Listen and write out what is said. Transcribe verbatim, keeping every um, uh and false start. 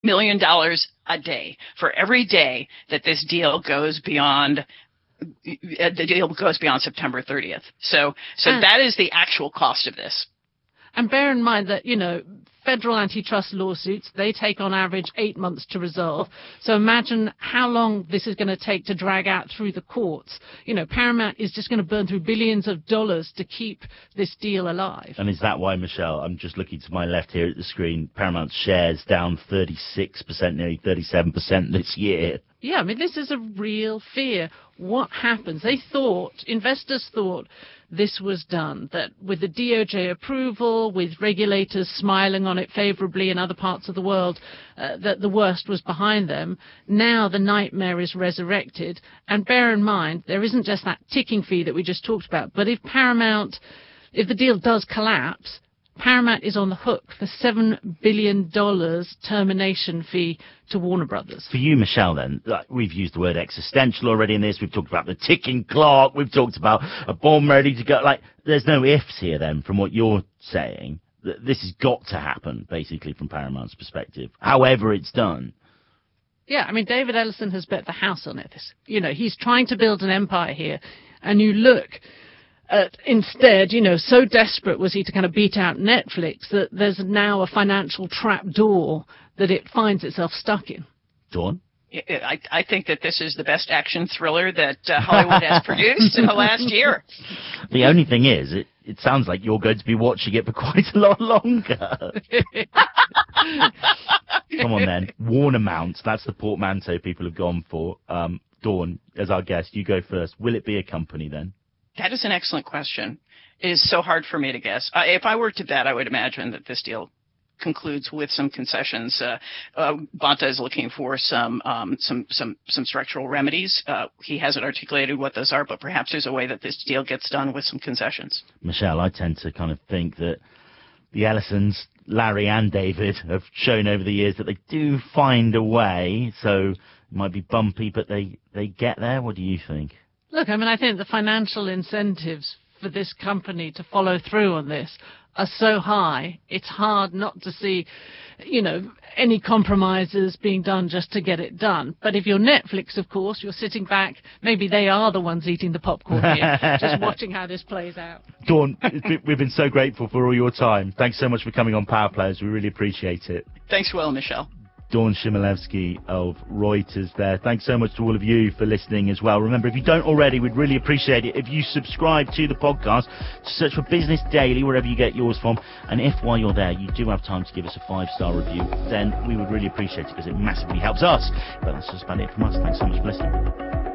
million dollars a day for every day that this deal goes beyond the deal goes beyond September thirtieth. So, so and, that is the actual cost of this. And bear in mind that, you know, federal antitrust lawsuits, they take on average eight months to resolve. So imagine how long this is going to take to drag out through the courts. You know, Paramount is just going to burn through billions of dollars to keep this deal alive. And is that why, Michelle, I'm just looking to my left here at the screen, Paramount's shares down thirty-six percent, nearly thirty-seven percent this year? Yeah, I mean, this is a real fear. What happens? They thought, investors thought this was done, that with the D O J approval, with regulators smiling on it favorably in other parts of the world, uh, that the worst was behind them. Now the nightmare is resurrected. And bear in mind, there isn't just that ticking fee that we just talked about, but if Paramount, if the deal does collapse, Paramount is on the hook for seven billion dollars termination fee to Warner Brothers. For you, Michelle, then, like, we've used the word existential already in this. We've talked about the ticking clock. We've talked about a bomb ready to go. Like, there's no ifs here, then, from what you're saying. This has got to happen, basically, from Paramount's perspective, however it's done. Yeah, I mean, David Ellison has bet the house on it. You know, he's trying to build an empire here. And you look... Uh, instead, you know, so desperate was he to kind of beat out Netflix that there's now a financial trap door that it finds itself stuck in. Dawn? I, I think that this is the best action thriller that uh, Hollywood has produced in the last year. The only thing is, it, it sounds like you're going to be watching it for quite a lot longer. Come on, then. Warner Mounts, that's the portmanteau people have gone for. Um, Dawn, as our guest, you go first. Will it be a company, then? That is an excellent question. It is so hard for me to guess. Uh, if I were to bet, I would imagine that this deal concludes with some concessions. Uh, uh, Bonta is looking for some um, some some some structural remedies. Uh, he hasn't articulated what those are, but perhaps there's a way that this deal gets done with some concessions. Michelle, I tend to kind of think that the Ellisons, Larry and David, have shown over the years that they do find a way. So it might be bumpy, but they, they get there. What do you think? Look, I mean, I think the financial incentives for this company to follow through on this are so high, it's hard not to see, you know, any compromises being done just to get it done. But if you're Netflix, of course, you're sitting back, maybe they are the ones eating the popcorn here, just watching how this plays out. Dawn, we've been so grateful for all your time. Thanks so much for coming on Power Players. We really appreciate it. Thanks, Will and Michelle. Dawn Chmielewski of Reuters there. Thanks so much to all of you for listening as well. Remember, if you don't already, we'd really appreciate it if you subscribe to the podcast. Search for Business Daily wherever you get yours from. And if while you're there, you do have time to give us a five-star review, then we would really appreciate it because it massively helps us. But that's just about it from us. Thanks so much for listening.